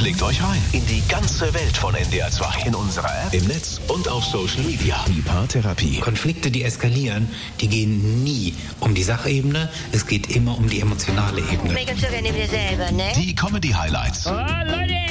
Klickt euch rein in die ganze Welt von NDR 2. In unserer App, im Netz und auf Social Media. Die Paartherapie. Konflikte, die eskalieren, die gehen nie um die Sachebene. Es geht immer um die emotionale Ebene. Make up so gerne wieder selber, ne? Die Comedy-Highlights. Oh, Leute,